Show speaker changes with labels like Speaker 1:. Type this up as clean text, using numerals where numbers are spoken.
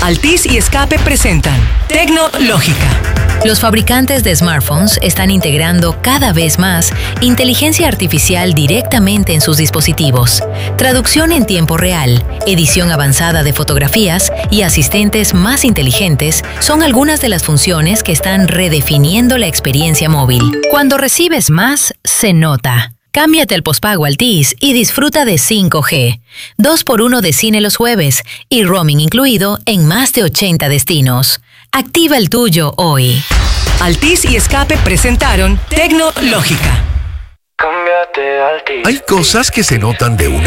Speaker 1: Altis y Escape presentan Tecnológica.
Speaker 2: Los fabricantes de smartphones están integrando cada vez más inteligencia artificial directamente en sus dispositivos. Traducción en tiempo real, edición avanzada de fotografías y asistentes más inteligentes son algunas de las funciones que están redefiniendo la experiencia móvil. Cuando recibes más, se nota. Cámbiate al pospago Altis y disfruta de 5G, 2x1 de cine los jueves y roaming incluido en más de 80 destinos. Activa el tuyo hoy.
Speaker 1: Altis y Escape presentaron Tecnológica.
Speaker 3: Hay cosas que se notan de una